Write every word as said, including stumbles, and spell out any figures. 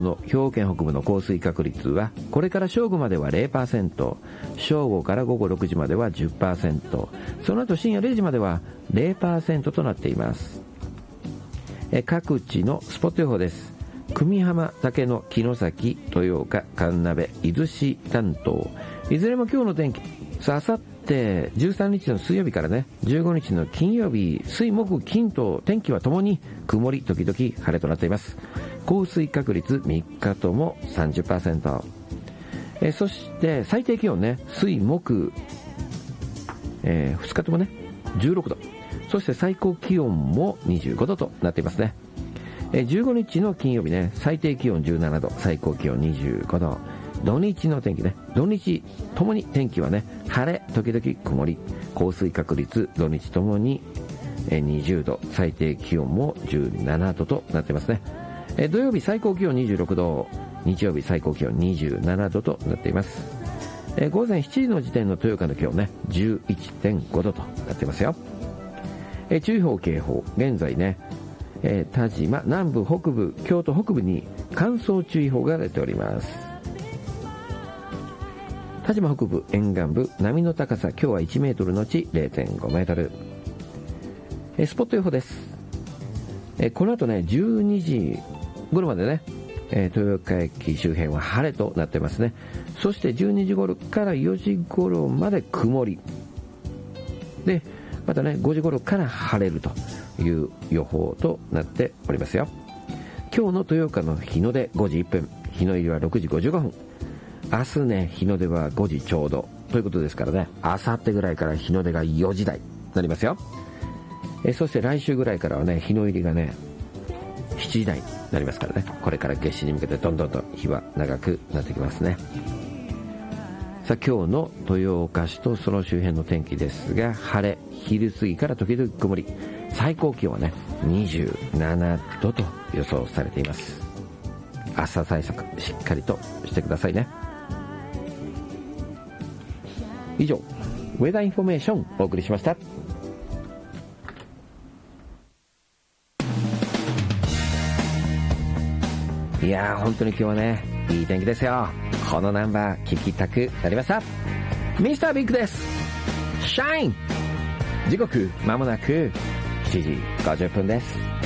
の兵庫県北部の降水確率はこれから正午までは ゼロパーセント、 正午から午後ろくじまでは じゅっパーセント、 その後深夜れいじまでは ゼロパーセント となっています。え各地のスポット予報です。久美浜、竹野、城崎、豊岡、神鍋、伊豆市担当、いずれも今日の天気、さあ、あさってじゅうさんにちの水曜日からねじゅうごにちの金曜日、水木金と天気はともに曇り時々晴れとなっています。降水確率みっかとも さんじゅっパーセント、 えそして最低気温ね、水木、えー、ふつかともねじゅうろくど、そして最高気温もにじゅうごどとなっていますね。えじゅうごにちの金曜日ね、最低気温じゅうななど、最高気温にじゅうごど、土日の天気ね、土日ともに天気はね、晴れ時々曇り、降水確率土日ともににじゅうど、最低気温もじゅうななどとなっていますね。え土曜日最高気温にじゅうろくど、日曜日最高気温にじゅうななどとなっています。え午前しちじの時点の豊岡の気温ね じゅういってんごどとなっていますよ。え注意報警報、現在ね、え田島南部北部、京都北部に乾燥注意報が出ております。田島北部沿岸部、波の高さ今日はいちメートルのち れいてんごメートル。えスポット予報です。えこの後ねじゅうにじ頃までね、えー、豊岡駅周辺は晴れとなってますね。そしてじゅうにじ頃からよじ頃まで曇りで、またねごじ頃から晴れるという予報となっておりますよ。今日の豊岡の日の出ごじいっぷん、日の入りはろくじごじゅうごふん、明日ね日の出はごじちょうどということですからね、明後日ぐらいから日の出がよじ台になりますよ。えそして来週ぐらいからはね日の入りがねしちじ台になりますからね、これから夏至に向けてどんどんと日は長くなってきますね。さあ今日の豊岡市とその周辺の天気ですが、晴れ、昼過ぎから時々曇り、最高気温はねにじゅうななどと予想されています。暑さ対策しっかりとしてくださいね。以上、ウェザーインフォメーションお送りしました。いやー本当に今日はねいい天気ですよ。このナンバー聞きたくなりました。ミスタービッグです。シャイン。時刻まもなくしちじごじゅっぷんです。